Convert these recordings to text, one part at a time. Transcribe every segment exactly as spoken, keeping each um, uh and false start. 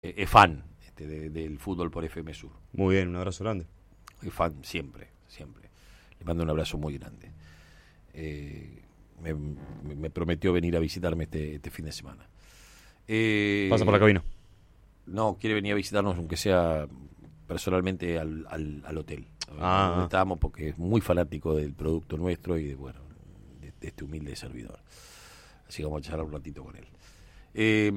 eh, es fan este, de, del fútbol por F M Sur. Muy bien, un abrazo grande. Es fan siempre, siempre. Le mando un abrazo muy grande. Eh, me, me prometió venir a visitarme este, este fin de semana. Eh, Pasa por la cabina. No, quiere venir a visitarnos, aunque sea personalmente, al, al, al hotel. Ah, donde estábamos, porque es muy fanático del producto nuestro y de, bueno, de, de este humilde servidor. Así que vamos a charlar un ratito con él. Eh,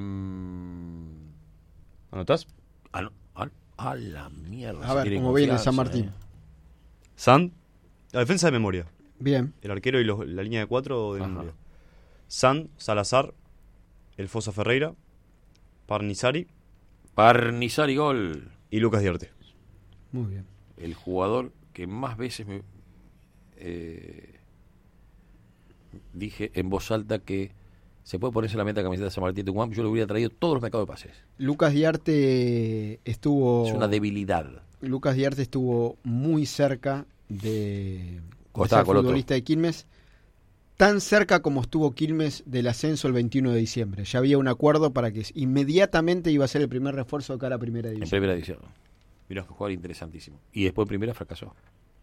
¿Anotás? a, a, a la mierda. A ver, cómo viene San Martín. Eh. San, la defensa de memoria. Bien. El arquero y los, la línea de cuatro de Ajá. memoria. San, Salazar, El Fosa Ferreira, Parnizari Parnizari gol. y Lucas Diarte. Muy bien. El jugador que más veces me eh, dije en voz alta que se puede ponerse la meta de camiseta de San Martín de Tucumán. Yo le hubiera traído todos los mercados de pases. Lucas Diarte estuvo. Es una debilidad. Lucas Diarte estuvo muy cerca de, Como de estaba ser con otro. futbolista de Quilmes. Tan cerca como estuvo Quilmes del ascenso el veintiuno de diciembre. Ya había un acuerdo para que inmediatamente iba a ser el primer refuerzo de cara a primera En división. primera división. Mirá. Un jugador interesantísimo. Y después en primera fracasó.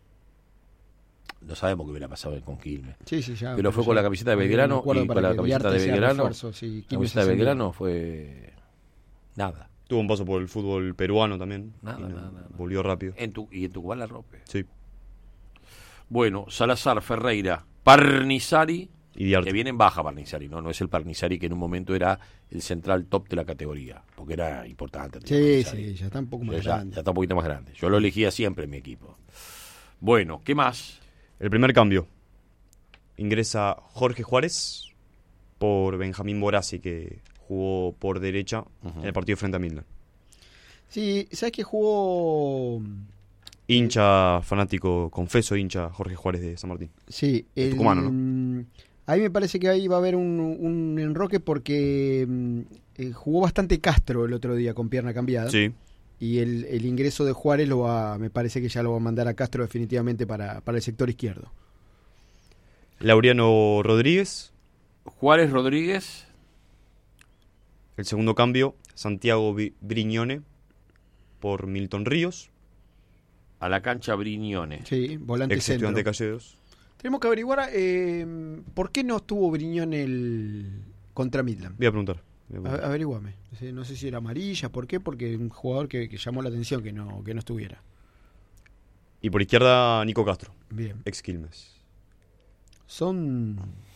No sabemos qué hubiera pasado con Quilmes. Sí, sí, ya. Pero fue con ya la camiseta de había un Belgrano acuerdo y para con la que camiseta Diarte de sea Belgrano. refuerzo, si La Quilmes camiseta de ascendía. Belgrano fue nada. Tuvo un paso por el fútbol peruano también. Nada, y no- nada, nada. Volvió rápido. En tu, y en Tucumán la rompe. Sí. Bueno, Salazar, Ferreira, Parnizari. Y Diarte. Que viene en baja Parnizari, ¿no? No es el Parnizari que en un momento era el central top de la categoría, porque era importante. Sí, Parnizari. sí, ya está un poco más Ya, ya, grande. ya está un poquito más grande. Yo lo elegía siempre en mi equipo. Bueno, ¿qué más? El primer cambio. Ingresa Jorge Juárez por Benjamín Borassi, que jugó por derecha Ujú. en el partido frente a Midland. Sí, ¿sabes que jugó? Hincha fanático, confeso hincha Jorge Juárez de San Martín. Sí, El el, tucumano, ¿no? A mí me parece que ahí va a haber un, un enroque porque mm, eh, jugó bastante Castro el otro día con pierna cambiada. Sí. Y el, el ingreso de Juárez lo va, me parece que ya lo va a mandar a Castro definitivamente para, para el sector izquierdo. Laureano Rodríguez. Juárez Rodríguez. El segundo cambio, Santiago Vi- Brignone por Milton Ríos, A la cancha Brignone. Sí, volante ex centro. estudiante Calleros. Tenemos que averiguar eh, por qué no estuvo Briñón el contra Midland. Voy a preguntar. voy a A- preguntar. Averiguame. Sí, no sé si era amarilla, ¿por qué? Porque un jugador que, que llamó la atención que no, que no estuviera. Y por izquierda, Nico Castro, Bien. ex Quilmes. Son.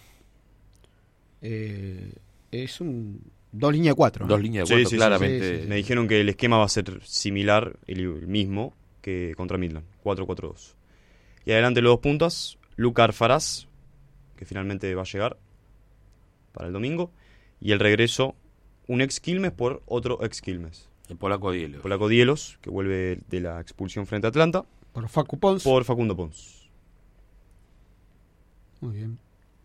Eh, es un. Dos líneas de cuatro. ¿no? Dos líneas de Sí, cuatro, sí, sí, claramente. sí, sí. Me dijeron que el esquema va a ser similar, el, el mismo, que contra Midland, cuatro cuatro dos. Y adelante los dos puntas, Luca Arfaraz, que finalmente va a llegar para el domingo, y el regreso, un ex Quilmes por otro ex Quilmes. El polaco Dielo. Polaco Dielos, que vuelve de la expulsión frente a Atlanta, Por Facu Pons. por Facundo Pons. Muy bien.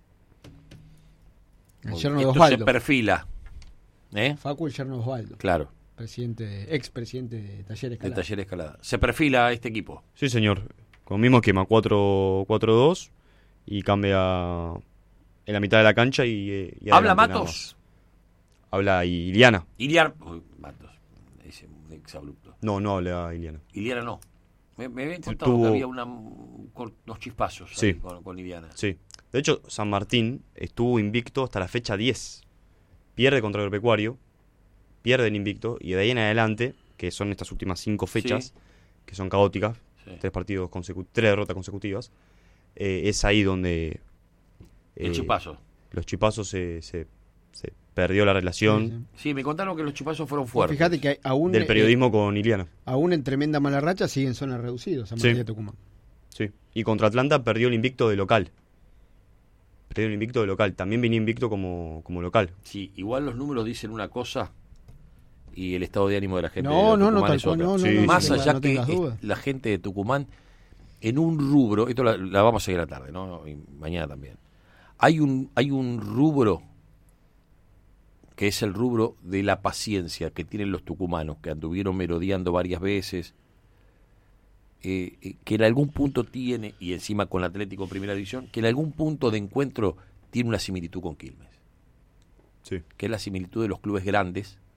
El Muy yerno bien. de Esto se Osvaldo. perfila. ¿Eh? Facu, el yerno de Osvaldo. Claro, Presidente, ex presidente de Talleres el Calada. taller Escalada. Se perfila este equipo. Sí, señor, con el mismo esquema, cuatro cuatro dos, y cambia en la mitad de la cancha y, eh, y ¿Habla adelante nada Matos? más. Habla Iliana. Iliar. Uy, Matos. Ese un exabrupto. No, no habla Iliana. Iliana no. Me, me habían contado Tuvo- que había una, unos chispazos Sí. ahí con, con Iliana. Sí. De hecho, San Martín estuvo invicto hasta la fecha diez. Pierde contra el Pecuario, pierde el invicto, y de ahí en adelante, que son estas últimas cinco fechas, Sí. que son caóticas, Sí. tres partidos consecu- tres derrotas consecutivas, eh, es ahí donde El eh, chipazo. los chipazos se, se, se perdió la relación Sí, sí. Sí, me contaron que los chipazos fueron Pues fuertes. fíjate que aún, del eh, periodismo con Iliana. aún en tremenda mala racha sigue en zona reducida San Sí. Martín de Tucumán. Sí. Y contra Atlanta perdió el invicto de local. Perdió el invicto de local. También venía invicto como, como local. Sí, igual los números dicen una cosa y el estado de ánimo de la gente No, de no, no, Tucumán tal es cual, otra. no, no, Sí, no, Más no allá no que tengas es- dudas. la gente de Tucumán, en un rubro, esto la, la vamos a seguir a la tarde, ¿no? Y mañana también. Hay un, hay un rubro que es el rubro de la paciencia que tienen los tucumanos, que anduvieron merodeando varias veces, eh, eh, que en algún punto tiene, y encima con el Atlético en Primera División, que en algún punto de encuentro tiene una similitud con Quilmes, Sí. que es la similitud de los clubes grandes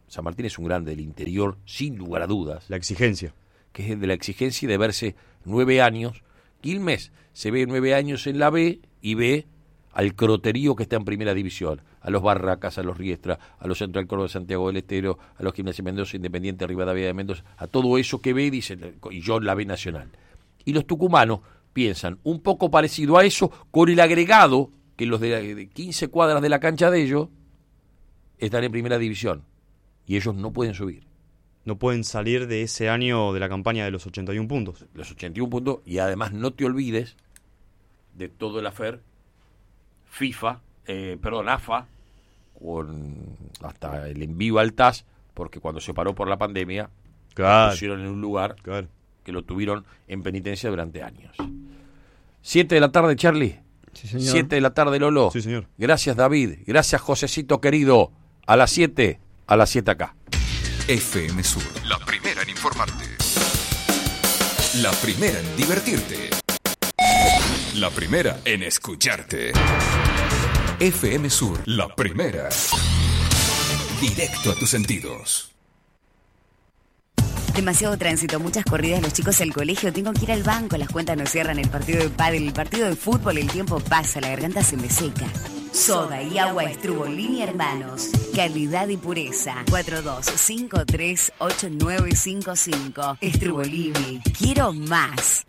San Martín es un grande del interior, sin lugar a dudas. La exigencia. Que es de la exigencia de verse nueve años. Quilmes se ve nueve años en la B y ve al croterío que está en primera división, a los Barracas, a los Riestra, a los Central Córdoba de Santiago del Estero, a los Gimnasia Mendoza, Independiente Rivadavia de Mendoza, a todo eso que ve y dice, y yo la B Nacional. Y los tucumanos piensan un poco parecido a eso, con el agregado que los de quince cuadras de la cancha de ellos están en primera división y ellos no pueden subir. No pueden salir de ese año de la campaña de los ochenta y un puntos. Los ochenta y un puntos, y además no te olvides de todo el afer FIFA, eh, perdón, A F A, con hasta el envío al T A S, porque cuando se paró por la pandemia, Claro. lo pusieron en un lugar Claro. que lo tuvieron en penitencia durante años. Siete de la tarde, Charlie. Sí, señor. Siete de la tarde, Lolo. Sí, señor. Gracias, David. Gracias, Josecito querido. A las siete, a las siete acá. F M Sur, la primera en informarte. La primera en divertirte. La primera en escucharte. F M Sur, la primera. Directo a tus sentidos. Demasiado tránsito, muchas corridas, los chicos al colegio, tengo que ir al banco, las cuentas no cierran, el partido de pádel, el partido de fútbol, el tiempo pasa, la garganta se me seca. Soda y agua Estrubolini Hermanos. Calidad y pureza. cuatro dos cinco tres ocho nueve cinco cinco. Estrubolini. Quiero más.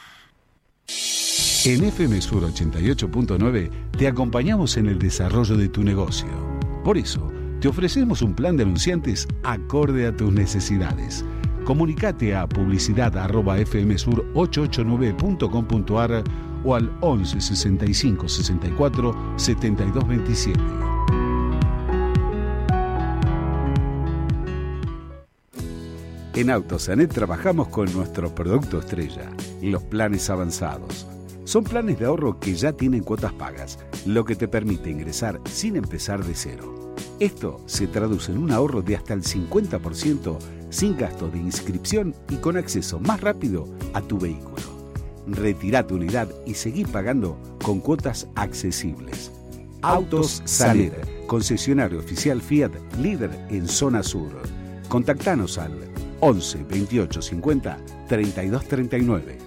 En F M Sur ochenta y ocho punto nueve te acompañamos en el desarrollo de tu negocio. Por eso, te ofrecemos un plan de anunciantes acorde a tus necesidades. Comunicate a publicidad arroba f m sur ochocientos ochenta y nueve punto com punto a r o al once sesenta y cinco sesenta y cuatro setenta y dos veintisiete. En Autosanet trabajamos con nuestro producto estrella, los planes avanzados. Son planes de ahorro que ya tienen cuotas pagas, lo que te permite ingresar sin empezar de cero. Esto se traduce en un ahorro de hasta el cincuenta por ciento sin gasto de inscripción y con acceso más rápido a tu vehículo. Retirá tu unidad y seguí pagando con cuotas accesibles. Autos Saner, concesionario oficial Fiat, líder en zona sur. Contactanos al once veintiocho cincuenta treinta y dos treinta y nueve.